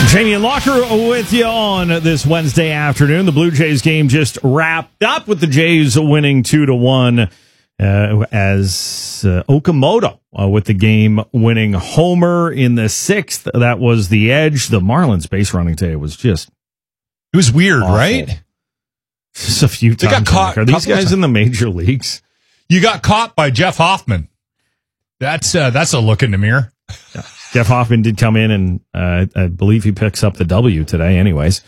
Jamie and Locker with you on this Wednesday afternoon. The Blue Jays game just wrapped up with the Jays winning 2-1 as Okamoto with the game-winning homer in the sixth. That was the edge. The Marlins base running today was just it was weird, awful. Right? Just a few times. They got caught. Are these guys in the major leagues? You got caught by Jeff Hoffman. That's a look in the mirror. Yeah. Jeff Hoffman did come in, and I believe he picks up the W today anyways.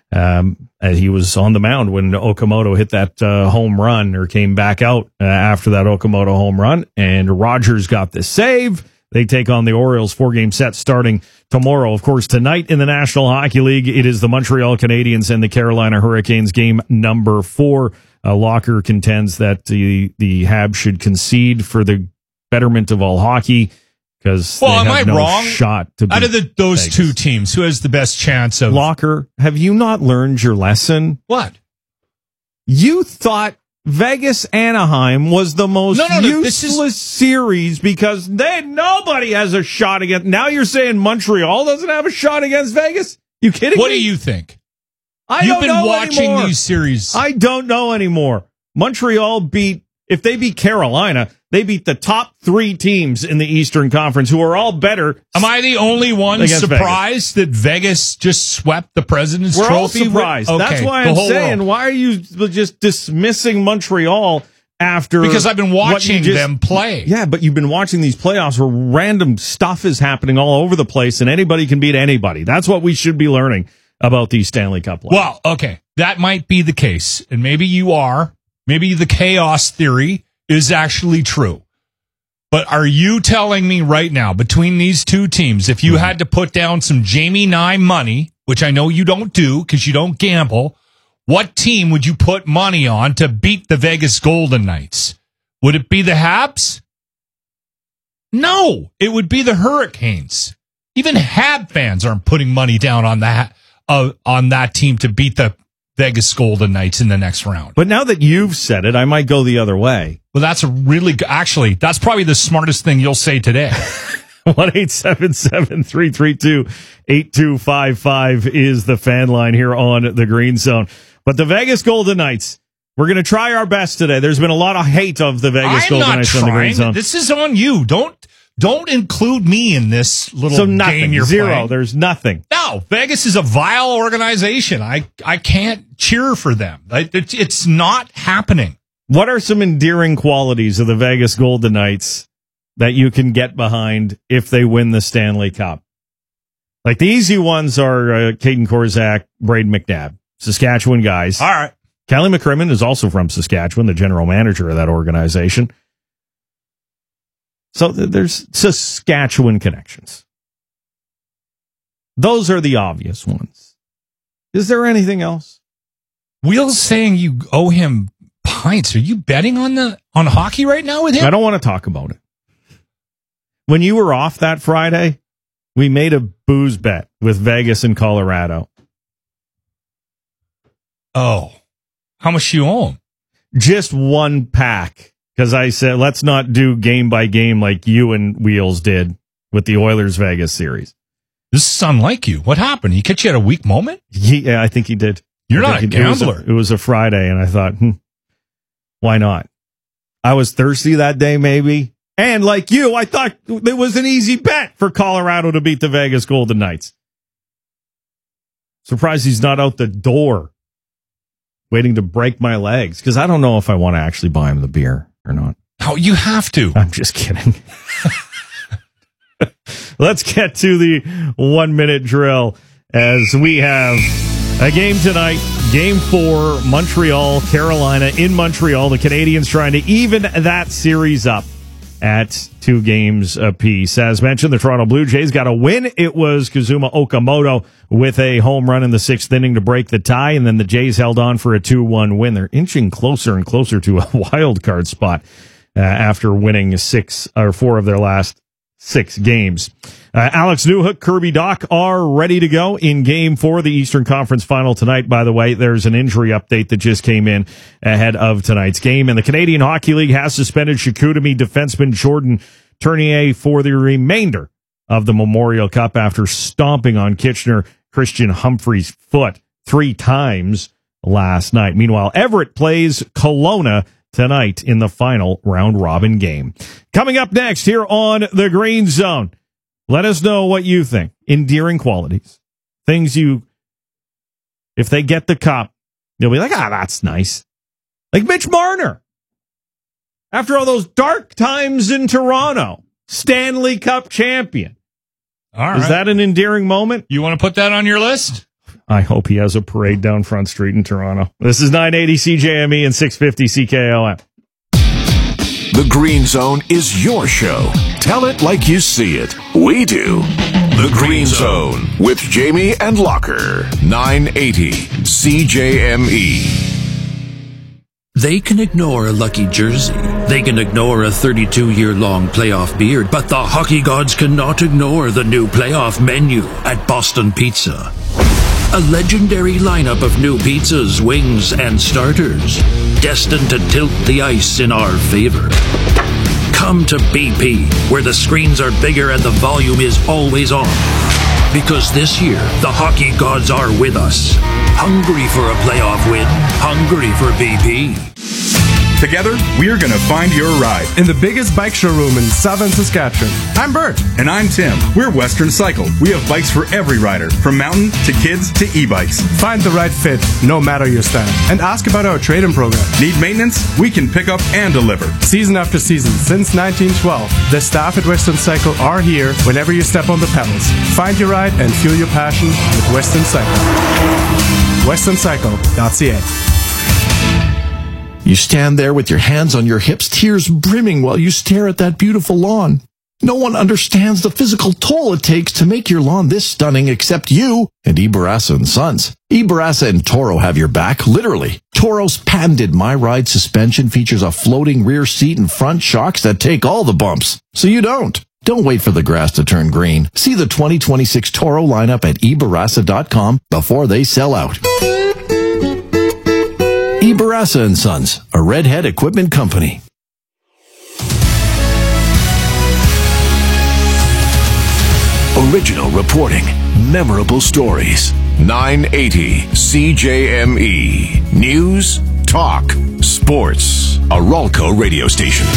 He was on the mound when Okamoto hit that home run, or came back out after that Okamoto home run, and Rogers got the save. They take on the Orioles, 4-game set starting tomorrow. Of course, tonight in the National Hockey League, it is the Montreal Canadiens and the Carolina Hurricanes, game number 4. Locker contends that the Habs should concede for the betterment of all hockey. Because am I wrong? Shot to out of those Vegas. two teams, who has the best chance of Locker? Have you not learned your lesson? What? You thought Vegas Anaheim was the most useless series because nobody has a shot against. Now you're saying Montreal doesn't have a shot against Vegas? You kidding me? What do you think? You've been watching anymore. These series. I don't know anymore. Montreal if they beat Carolina, they beat the top 3 teams in the Eastern Conference, who are all better. Am I the only one surprised that Vegas just swept the President's Trophy? We're all surprised. Okay, that's why I'm saying, why are you just dismissing Montreal after? Because I've been watching them play. Yeah, but you've been watching these playoffs where random stuff is happening all over the place, and anybody can beat anybody. That's what we should be learning about these Stanley Cup playoffs. Well, okay, that might be the case, and maybe you are. Maybe the chaos theory is actually true. But are you telling me right now, between these two teams, if you had to put down some Jamie Nye money, which I know you don't do because you don't gamble, what team would you put money on to beat the Vegas Golden Knights? Would it be the Habs? No, it would be the Hurricanes. Even Hab fans aren't putting money down on that team to beat the Vegas Golden Knights in the next round. But now that you've said it, I might go the other way. Well, that's that's probably the smartest thing you'll say today. 1-877-332-8255 is the fan line here on the Green Zone. But the Vegas Golden Knights, we're going to try our best today. There's been a lot of hate of the Vegas Golden Knights on the Green Zone. This is on you. Don't include me in this little game you're zero. Playing. There's nothing. No, Vegas is a vile organization. I can't cheer for them. It's not happening. What are some endearing qualities of the Vegas Golden Knights that you can get behind if they win the Stanley Cup? Like the easy ones are Caden Korczak, Braden McNabb, Saskatchewan guys. All right. Kelly McCrimmon is also from Saskatchewan, the general manager of that organization. So there's Saskatchewan connections. Those are the obvious ones. Is there anything else? Wheel's saying you owe him pints. Are you betting on hockey right now with him? I don't want to talk about it. When you were off that Friday, we made a booze bet with Vegas and Colorado. Oh, how much you owe him? Just 1 pack. Because I said, let's not do game by game like you and Wheels did with the Oilers Vegas series. This is unlike you. What happened? He catch you at a weak moment? Yeah, I think he did. You're not a gambler. It was a Friday, and I thought, why not? I was thirsty that day, maybe. And like you, I thought it was an easy bet for Colorado to beat the Vegas Golden Knights. Surprised he's not out the door waiting to break my legs, because I don't know if I want to actually buy him the beer or not. Oh, you have to. I'm just kidding. Let's get to the 1-minute drill as we have a game tonight. Game 4, Montreal, Carolina in Montreal. The Canadiens trying to even that series up at 2 games apiece. As mentioned, the Toronto Blue Jays got a win. It was Kazuma Okamoto with a home run in the 6th inning to break the tie, and then the Jays held on for a 2-1 win. They're inching closer and closer to a wild card spot after winning 4 of their last 6 games. Alex Newhook, Kirby Dach are ready to go in Game 4, the Eastern Conference Final tonight. By the way, there's an injury update that just came in ahead of tonight's game. And the Canadian Hockey League has suspended Chicoutimi defenseman Jordan Tournier for the remainder of the Memorial Cup after stomping on Kitchener. Christian Humphrey's foot 3 times last night. Meanwhile, Everett plays Kelowna tonight in the final round-robin game. Coming up next here on the Green Zone, let us know what you think. Endearing qualities. Things if they get the cup, you'll be like, that's nice. Like Mitch Marner. After all those dark times in Toronto, Stanley Cup champion. All right. Is that an endearing moment? You want to put that on your list? I hope he has a parade down Front Street in Toronto. This is 980 CJME and 650 CKOM. The Green Zone is your show. Tell it like you see it. We do. The Green Zone with Jamie and Locker. 980 CJME. They can ignore a lucky jersey. They can ignore a 32-year-long playoff beard. But the hockey gods cannot ignore the new playoff menu at Boston Pizza. A legendary lineup of new pizzas, wings, and starters, destined to tilt the ice in our favor. Come to BP, where the screens are bigger and the volume is always on. Because this year, the hockey gods are with us. Hungry for a playoff win. Hungry for BP. Together, we are going to find your ride in the biggest bike showroom in southern Saskatchewan. I'm Bert. And I'm Tim. We're Western Cycle. We have bikes for every rider, from mountain to kids to e-bikes. Find the right fit, no matter your style. And ask about our trade-in program. Need maintenance? We can pick up and deliver. Season after season, since 1912, the staff at Western Cycle are here whenever you step on the pedals. Find your ride and fuel your passion with Western Cycle. WesternCycle.ca. You stand there with your hands on your hips, tears brimming while you stare at that beautiful lawn. No one understands the physical toll it takes to make your lawn this stunning except you and Ibarasa & Sons. Ibarasa & Toro have your back, literally. Toro's patented My Ride suspension features a floating rear seat and front shocks that take all the bumps, so you don't. Don't wait for the grass to turn green. See the 2026 Toro lineup at Ibarasa.com before they sell out. Ibarasa & Sons, a Redhead equipment company. Original reporting, memorable stories. 980 CJME. News, talk, sports. A Ralco radio station.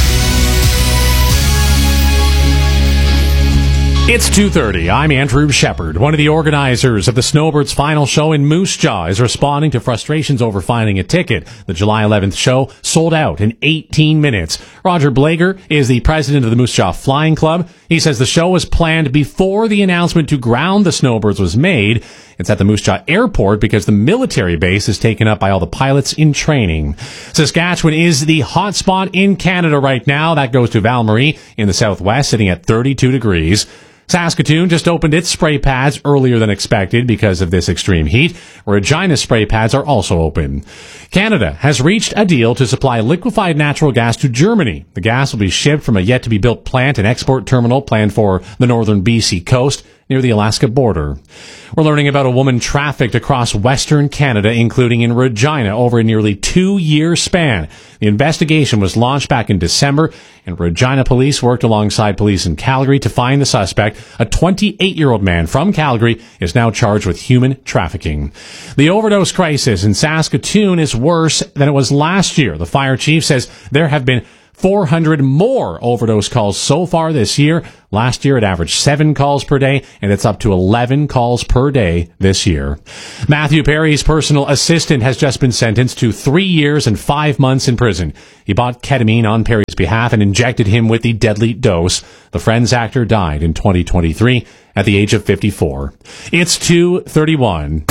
It's 2:30. I'm Andrew Shepard. One of the organizers of the Snowbirds final show in Moose Jaw is responding to frustrations over finding a ticket. The July 11th show sold out in 18 minutes. Roger Blager is the president of the Moose Jaw Flying Club. He says the show was planned before the announcement to ground the Snowbirds was made. It's at the Moose Jaw Airport because the military base is taken up by all the pilots in training. Saskatchewan is the hot spot in Canada right now. That goes to Val-Marie in the southwest, sitting at 32 degrees. Saskatoon just opened its spray pads earlier than expected because of this extreme heat. Regina's spray pads are also open. Canada has reached a deal to supply liquefied natural gas to Germany. The gas will be shipped from a yet-to-be-built plant and export terminal planned for the northern BC coast near the Alaska border. We're learning about a woman trafficked across Western Canada, including in Regina, over a nearly 2-year span. The investigation was launched back in December, and Regina police worked alongside police in Calgary to find the suspect. A 28-year-old man from Calgary is now charged with human trafficking. The overdose crisis in Saskatoon is worse than it was last year. The fire chief says there have been 400 more overdose calls so far this year. Last year, it averaged 7 calls per day, and it's up to 11 calls per day this year. Matthew Perry's personal assistant has just been sentenced to 3 years and 5 months in prison. He bought ketamine on Perry's behalf and injected him with the deadly dose. The Friends actor died in 2023 at the age of 54. It's 2:31.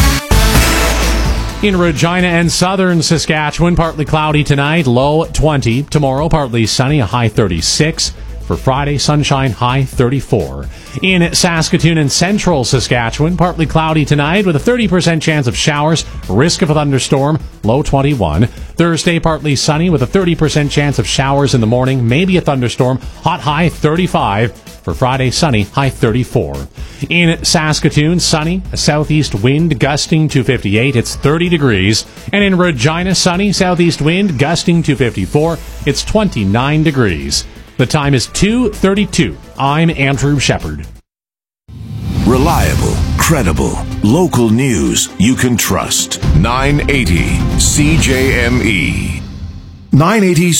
In Regina and southern Saskatchewan, partly cloudy tonight, low 20. Tomorrow, partly sunny, a high 36. For Friday, sunshine, high 34. In Saskatoon and central Saskatchewan, partly cloudy tonight with a 30% chance of showers, risk of a thunderstorm, low 21. Thursday, partly sunny with a 30% chance of showers in the morning, maybe a thunderstorm, hot high 35. For Friday, sunny, high 34. In Saskatoon, sunny, a southeast wind gusting to 58. It's 30 degrees. And in Regina, sunny, southeast wind gusting to 54. It's 29 degrees. The time is 2:32. I'm Andrew Shepard. Reliable, credible, Local news you can trust. 980 CJME. 980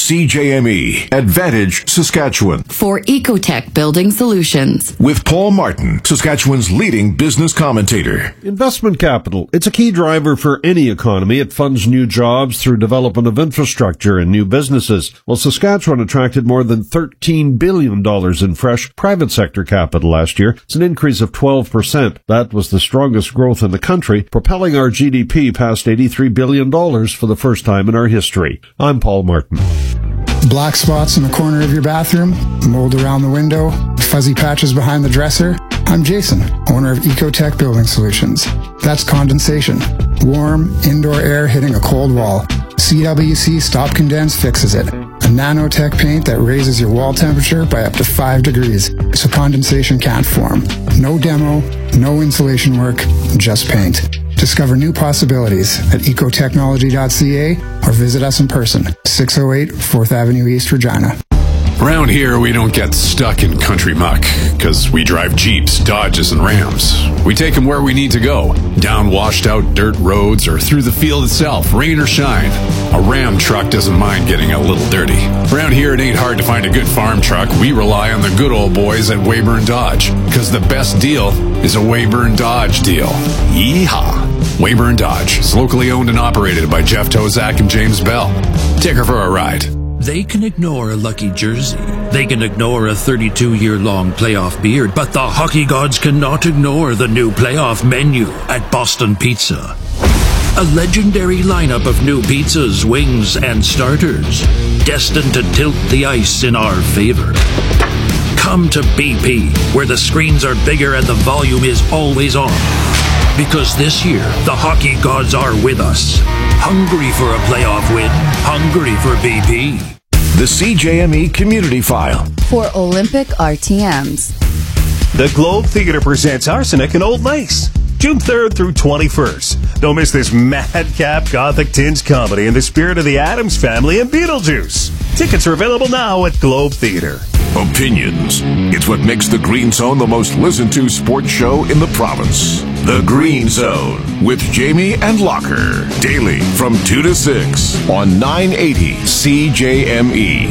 CJME, Advantage, Saskatchewan. For Ecotech Building Solutions. With Paul Martin, Saskatchewan's leading business commentator. Investment capital. It's a key driver for any economy. It funds new jobs through development of infrastructure and new businesses. Well, Saskatchewan attracted more than $13 billion in fresh private sector capital last year. It's an increase of 12%. That was the strongest growth in the country, propelling our GDP past $83 billion for the first time in our history. I'm Paul Martin. Black spots in the corner of your bathroom, mold around the window, fuzzy patches behind the dresser. I'm Jason, owner of Ecotech Building Solutions. That's condensation. Warm, indoor air hitting a cold wall. CWC Stop Condense fixes it. A nanotech paint that raises your wall temperature by up to 5 degrees, so condensation can't form. No demo, no insulation work, just paint. Discover new possibilities at ecotechnology.ca or visit us in person, 608 4th Avenue East, Regina. Around here, we don't get stuck in country muck, because we drive Jeeps, Dodges, and Rams. We take them where we need to go, down washed-out dirt roads or through the field itself, rain or shine. A Ram truck doesn't mind getting a little dirty. Around here, it ain't hard to find a good farm truck. We rely on the good old boys at Weyburn Dodge, because the best deal is a Weyburn Dodge deal. Yeehaw! Weyburn Dodge is locally owned and operated by Jeff Tozak and James Bell. Take her for a ride. They can ignore a lucky jersey. They can ignore a 32-year-long playoff beard, but the hockey gods cannot ignore the new playoff menu at Boston Pizza. A legendary lineup of new pizzas, wings, and starters, destined to tilt the ice in our favor. Come to BP, where the screens are bigger and the volume is always on. Because this year, the hockey gods are with us. Hungry for a playoff win. Hungry for BP. The CJME Community File. For Olympic RTMs. The Globe Theatre presents Arsenic and Old Lace, June 3rd through 21st. Don't miss this madcap gothic tinged comedy in the spirit of the Addams Family and Beetlejuice. Tickets are available now at Globe Theatre. Opinions. It's what makes the Green Zone the most listened to sports show in the province. The Green Zone with Jamie and Locker. Daily from 2 to 6 on 980 CJME.